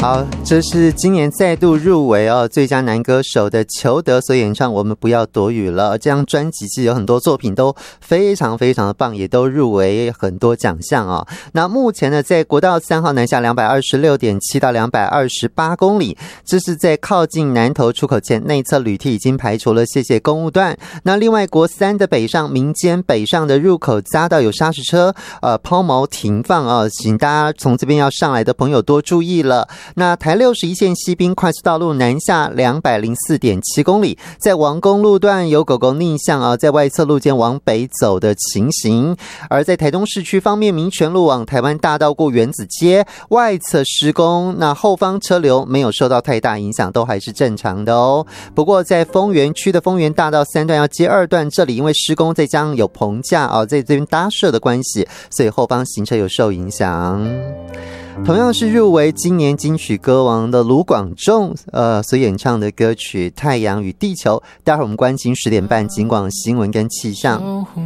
好，这是今年再度入围最佳男歌手的裘德所演唱《我们不要躲雨了》。这张专辑其实有很多作品都非常非常的棒，也都入围很多奖项那目前呢，在国道3号南下 226.7 到228公里，这是在靠近南投出口前内侧履地已经排除了谢谢公务段。那另外国3的北上民间北上的入口匝道有砂石车抛锚停放请大家从这边要上来的朋友多注意了。那台61线西滨快速道路南下 204.7 公里，在王公路段有狗狗逆向在外侧路肩往北走的情形。而在台东市区方面，民权路往台湾大道过原子街外侧施工，那后方车流没有受到太大影响，都还是正常的不过在丰原区的丰原大道3段要接2段，这里因为施工再加上有棚架在这边搭设的关系，所以后方行车有受影响。同样是入围今年金曲歌王的卢广仲所演唱的歌曲《太阳与地球》，待会儿我们关心10点半警广新闻跟气象。